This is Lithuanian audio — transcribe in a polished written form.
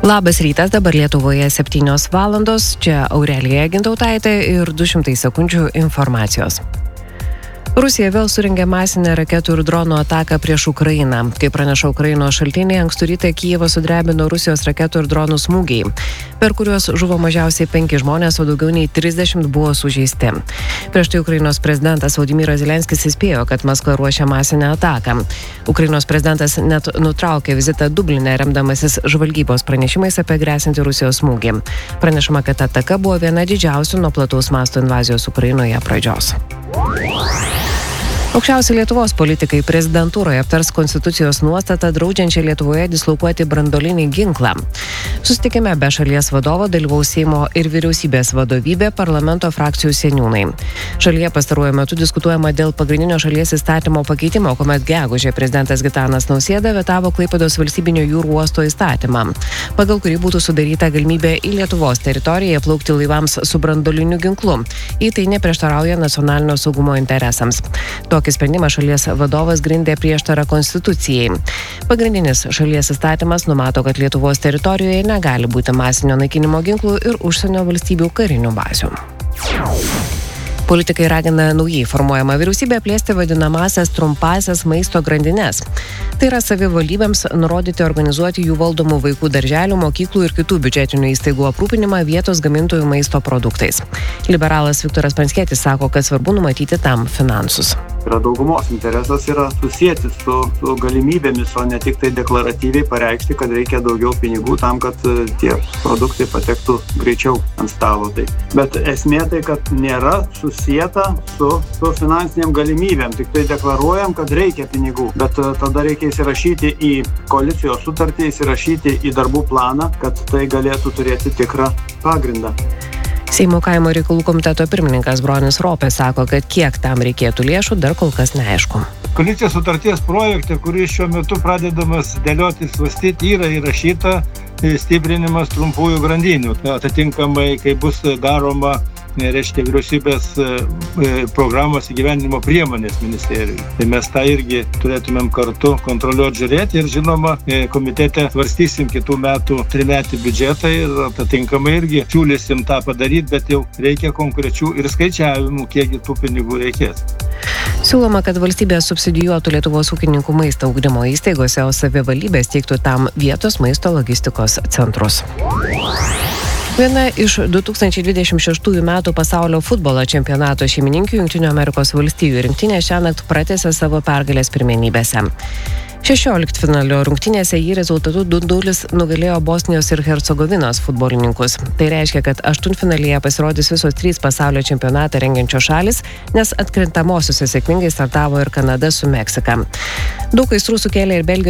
Labas rytas, dabar Lietuvoje 7 valandos, čia Aurelija Gintautaitė ir 200 sekundžių informacijos. Rusija vėl surengė masinę raketų ir dronų ataką prieš Ukrainą. Kaip praneša Ukrainos šaltiniai, ankstų rytą Kijevą sudrebino Rusijos raketų ir dronų smūgiai, per kuriuos žuvo mažiausiai 5 žmonės, o daugiau nei 30 buvo sužeisti. Prieš tai Ukrainos prezidentas Volodymyras Zelenskis įspėjo, kad Maskva ruošia masinę ataką. Ukrainos prezidentas net nutraukė vizitą Dubline, remdamasis žvalgybos pranešimais apie grėsiantį Rusijos smūgį. Pranešama, kad ataka buvo viena didžiausių nuo plataus masto invazijos Ukrainoje pradžios. Aukščiausi Lietuvos politikai prezidentūroje aptars konstitucijos nuostatą draudžiančią Lietuvoje dislokuoti branduolinį ginklą. Susitikime be šalies vadovo dalyvaus Seimo ir vyriausybės vadovybė, parlamento frakcijų seniūnai. Šalyje pastaruoju metu diskutuojama dėl pagrindinio šalies įstatymo pakeitimo, kuomet gegužę prezidentas Gitanas Nausėda vetavo Klaipėdos valstybinio jūrų uosto įstatymą, pagal kurį būtų sudaryta galimybė į Lietuvos teritoriją plaukti laivams su branduoliniu ginklu. Į tai neprieštarauja nacionalinio saugumo interesams. Tokį sprendimą šalies vadovas grindė prieštarą konstitucijai. Pagrindinis šalies įstatymas numato, kad Lietuvos teritorijoje negali būti masinio naikinimo ginklų ir užsienio valstybių karinių bazių. Politikai ragina naujai formuojamą vyriausybę plėsti vadinamąsias trumpąsias maisto grandines. Tai yra savivaldybėms nurodyti organizuoti jų valdomų vaikų darželių, mokyklų ir kitų biudžetinių įstaigų aprūpinimą vietos gamintojų maisto produktais. Liberalas Viktoras Pranckietis sako, kad svarbu numatyti tam finansus. Daugumos interesas yra susijęti su galimybėmis, o ne tik tai deklaratyviai pareikšti, kad reikia daugiau pinigų tam, kad tie produktai patektų greičiau ant stalo. Bet esmė tai, kad nėra susijęta su finansiniam galimybėm. Tik tai deklaruojam, kad reikia pinigų, bet tada reikia įsirašyti į koalicijos sutartį, įsirašyti į darbų planą, kad tai galėtų turėti tikrą pagrindą. Seimo kaimo reikalų komiteto pirmininkas Bronis Ropė sako, kad kiek tam reikėtų lėšų, dar kol kas neaišku. Koalicijos sutarties projekte, kuris šiuo metu pradedamas dėlioti ir svarstyti, yra įrašyta stiprinimas trumpųjų grandinių. Atitinkamai, kai bus daroma vyriausybės programos įgyvendinimo priemonės ministerijai. Tai mes tą irgi turėtumėm kartu kontroliuoti, žiūrėti ir žinoma, komitete svarstysim kitų metų trimetį biudžetą ir atitinkamai irgi siūlysim tą padaryti, bet jau reikia konkrečių ir skaičiavimų, kiek tų pinigų reikės. Siūloma, kad valstybė subsidijuotų Lietuvos ūkininkų maisto ugdymo įstaigose, o savivaldybės teiktų tam vietos maisto logistikos centrus. Viena iš 2026 metų pasaulio futbolo čempionato šeimininkių Jungtinių Amerikos valstijų rinktinė šiąnakt pratęsė savo pergalės pirmenybėse. 16-finalio rungtynėse jį rezultatu 2-0 nugalėjo Bosnijos ir Hercegovinos futbolininkus. Tai reiškia, kad aštuntfinalyje pasirodys visos 3 pasaulio čempionatą rengiančios šalis, nes atkrintamosiose sėkmingai startavo ir Kanada su Meksika. Daug aistrų sukėlė ir Belgijos